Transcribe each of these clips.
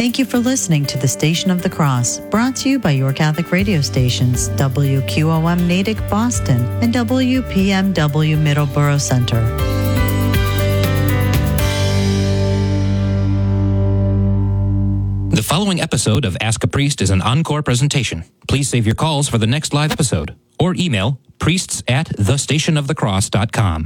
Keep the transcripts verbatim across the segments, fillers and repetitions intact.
Thank you for listening to the Station of the Cross, brought to you by your Catholic radio stations, W Q O M Natick, Boston, and W P M W Middleborough Center. The following episode of Ask a Priest is an encore presentation. Please save your calls for the next live episode or email priests at the station of the cross dot com.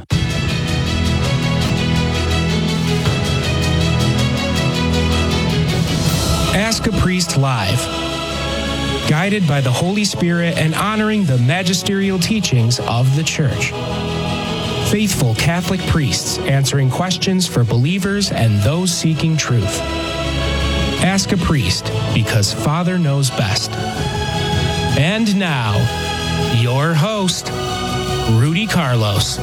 Ask a Priest Live. Guided by the Holy Spirit and honoring the magisterial teachings of the Church. Faithful Catholic priests answering questions for believers and those seeking truth. Ask a Priest, because Father knows best. And now, your host, Rudy Carlos.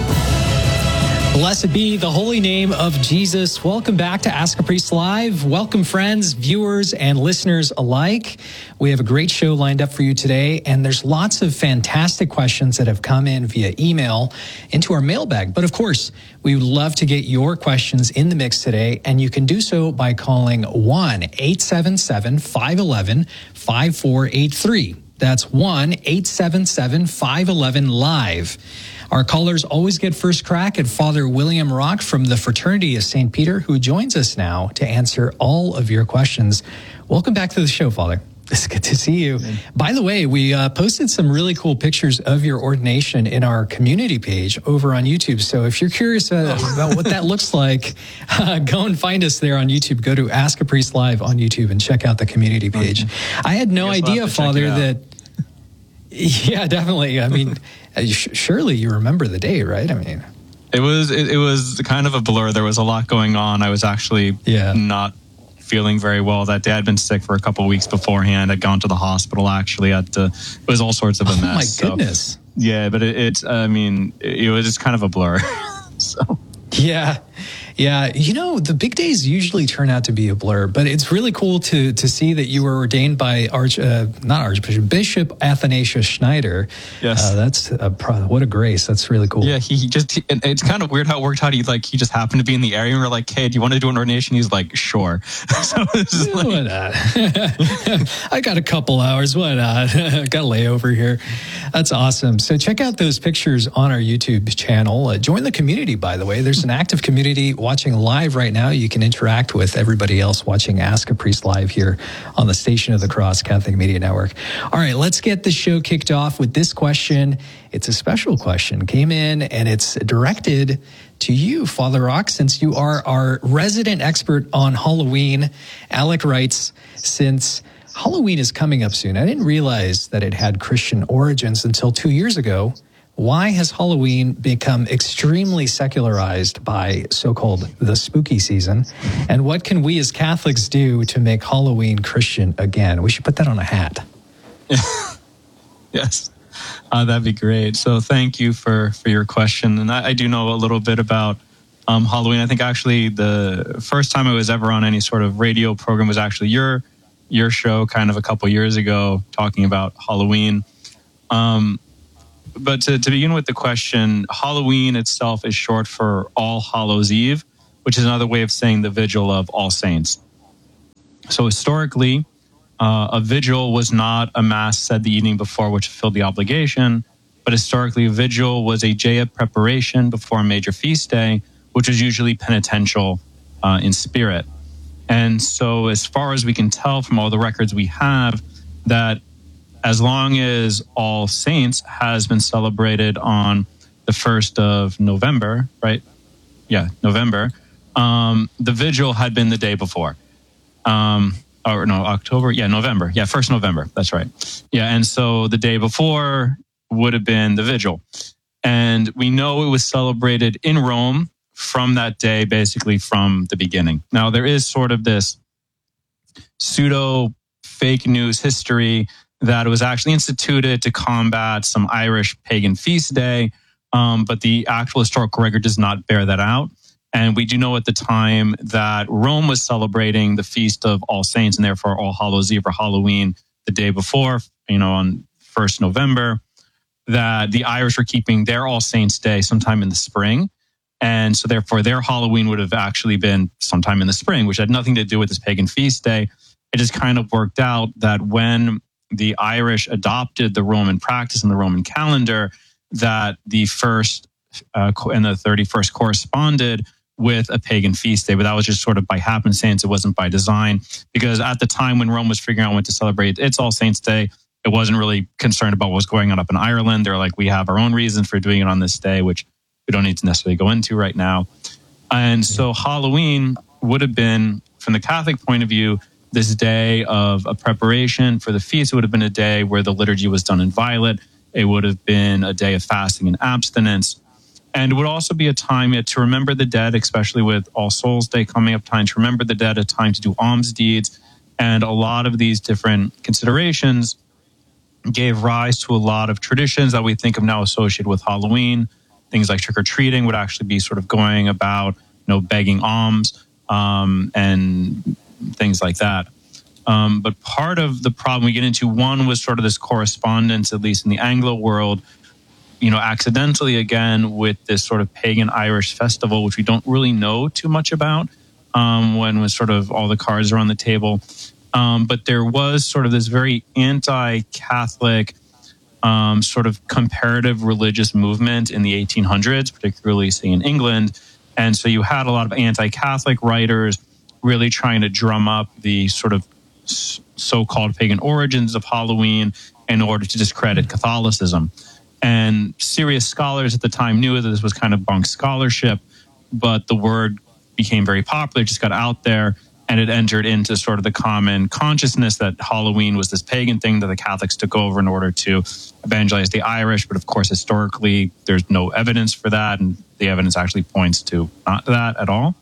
Blessed be the holy name of Jesus. Welcome back to Ask a Priest Live. Welcome, friends, viewers, and listeners alike. We have a great show lined up for you today, and there's lots of fantastic questions that have come in via email into our mailbag. But of course, we would love to get your questions in the mix today, and you can do so by calling one eight seven seven, five one one, five four eight three. That's one eight seven seven, five one one, live. Our callers always get first crack at Father William Rock from the Fraternity of Saint Peter, who joins us now to answer all of your questions. Welcome back to the show, Father. It's good to see you. By the way, we uh, posted some really cool pictures of your ordination in our community page over on YouTube. So if you're curious uh, about what that looks like, uh, go and find us there on YouTube. Go to Ask a Priest Live on YouTube and check out the community page. I had no idea, Father, that... Yeah, definitely. I mean, surely you remember the day, right? I mean, it was it, it was kind of a blur. There was a lot going on. I was actually yeah. not feeling very well that day. I'd been sick for a couple of weeks beforehand. I'd gone to the hospital. Actually, at the, it was all sorts of a mess. Oh my goodness! So, yeah, but it, it. I mean, it, it was just kind of a blur. so. Yeah. Yeah, you know, the big days usually turn out to be a blur, but it's really cool to to see that you were ordained by Arch, uh, not Archbishop, Bishop Athanasius Schneider. Yes, uh, that's a pro- what a grace. That's really cool. Yeah, he, he just he, it's kind of weird how it worked out. He like he just happened to be in the area, and we're like, "Hey, do you want to do an ordination?" He's like, "Sure." so it's like, why not? I got a couple hours. Why not? Got a layover here. That's awesome. So check out those pictures on our YouTube channel. Uh, join the community, by the way. There's an active community watching live right now. You can interact with everybody else watching Ask a Priest Live here on the Station of the Cross Catholic Media Network. All right, let's get the show kicked off with this question. It's a special question. Came in and it's directed to you, Father Rock, since you are our resident expert on Halloween. Alec writes, since Halloween is coming up soon, I didn't realize that it had Christian origins until two years ago. Why has Halloween become extremely secularized by so-called the spooky season? And what can we as Catholics do to make Halloween Christian again? We should put that on a hat. Yes, uh, that'd be great. So thank you for, for your question. And I, I do know a little bit about um, Halloween. I think actually the first time I was ever on any sort of radio program was actually your your show kind of a couple years ago talking about Halloween. Um But to, to begin with the question, Halloween itself is short for All Hallows Eve, which is another way of saying the vigil of All Saints. So historically, uh, a vigil was not a mass said the evening before which fulfilled the obligation, but historically a vigil was a day of preparation before a major feast day, which was usually penitential uh, in spirit. And so as far as we can tell from all the records we have, that as long as All Saints has been celebrated on the first of November, right? Yeah, November. Um, the vigil had been the day before. Um, or no, October. Yeah, November. Yeah, first November. That's right. Yeah, and so the day before would have been the vigil. And we know it was celebrated in Rome from that day, basically from the beginning. Now, there is sort of this pseudo fake news history that it was actually instituted to combat some Irish pagan feast day, um, but the actual historical record does not bear that out. And we do know at the time that Rome was celebrating the feast of All Saints and therefore All Hallows Eve or Halloween the day before, you know, on first November, that the Irish were keeping their All Saints Day sometime in the spring. And so therefore their Halloween would have actually been sometime in the spring, which had nothing to do with this pagan feast day. It just kind of worked out that when the Irish adopted the Roman practice and the Roman calendar, that the first uh, and the thirty-first corresponded with a pagan feast day. But that was just sort of by happenstance. It wasn't by design, because at the time when Rome was figuring out when to celebrate its All Saints Day, it wasn't really concerned about what was going on up in Ireland. They're like, we have our own reasons for doing it on this day, which we don't need to necessarily go into right now. And so Halloween would have been, from the Catholic point of view, this day of a preparation for the feast. It would have been a day where the liturgy was done in violet. It would have been a day of fasting and abstinence. And it would also be a time to remember the dead, especially with All Souls Day coming up, time to remember the dead, a time to do alms deeds. And a lot of these different considerations gave rise to a lot of traditions that we think of now associated with Halloween. Things like trick-or-treating would actually be sort of going about, you know, begging alms um, and things like that. Um, but part of the problem we get into, one was sort of this correspondence, at least in the Anglo world, you know, accidentally again with this sort of pagan Irish festival, which we don't really know too much about um, when was sort of all the cards are on the table. Um, but there was sort of this very anti-Catholic Um, sort of comparative religious movement in the eighteen hundreds, particularly, say, in England. And so you had a lot of anti-Catholic writers really trying to drum up the sort of so-called pagan origins of Halloween in order to discredit Catholicism. And serious scholars at the time knew that this was kind of bunk scholarship, but the word became very popular, just got out there, and it entered into sort of the common consciousness that Halloween was this pagan thing that the Catholics took over in order to evangelize the Irish. But of course, historically, there's no evidence for that. And the evidence actually points to not that at all.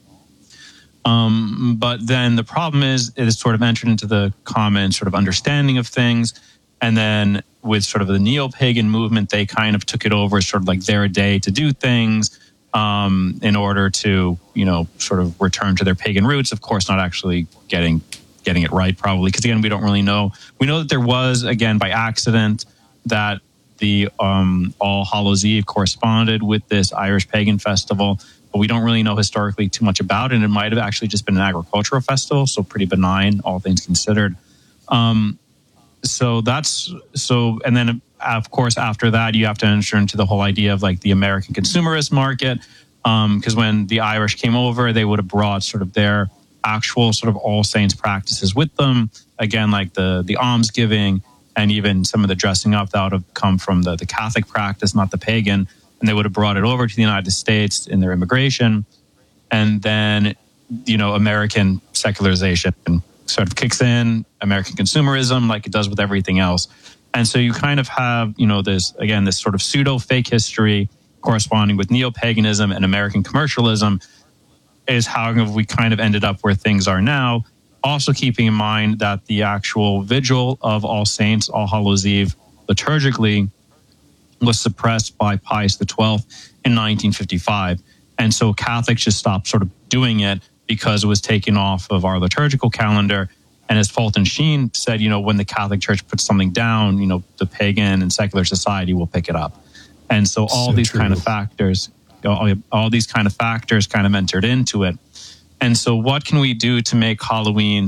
Um, but then the problem is it has sort of entered into the common sort of understanding of things. And then with sort of the neo-pagan movement, they kind of took it over as sort of like their day to do things. Um, in order to, you know, sort of return to their pagan roots, of course, not actually getting getting it right, probably, because again, we don't really know. We know that there was, again, by accident, that the um, All Hallows Eve corresponded with this Irish pagan festival, but we don't really know historically too much about it. It might have actually just been an agricultural festival, so pretty benign, all things considered. Um, so that's so, and then of course, after that, you have to enter into the whole idea of like the American consumerist market. Because um, when the Irish came over, they would have brought sort of their actual sort of All Saints practices with them. Again, like the the alms giving and even some of the dressing up that would have come from the, the Catholic practice, not the pagan. And they would have brought it over to the United States in their immigration. And then, you know, American secularization sort of kicks in, American consumerism, like it does with everything else. And so you kind of have, you know, this, again, this sort of pseudo fake history corresponding with neo-paganism and American commercialism is how we kind of ended up where things are now. Also keeping in mind that the actual vigil of All Saints, All Hallows Eve, liturgically was suppressed by Pius the twelfth in nineteen fifty-five. And so Catholics just stopped sort of doing it because it was taken off of our liturgical calendar. And as Fulton Sheen said, you know, when the Catholic Church puts something down, you know, the pagan and secular society will pick it up. And so all so these true. kind of factors, all, all these kind of factors kind of entered into it. And so what can we do to make Halloween